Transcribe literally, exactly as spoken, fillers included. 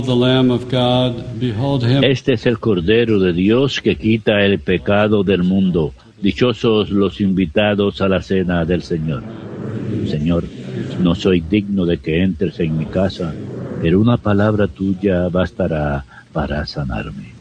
The Lamb of God, behold him. Este es el Cordero de Dios que quita el pecado del mundo. Dichosos los invitados a la cena del Señor. Señor, no soy digno de que entres en mi casa, pero una palabra tuya bastará para sanarme.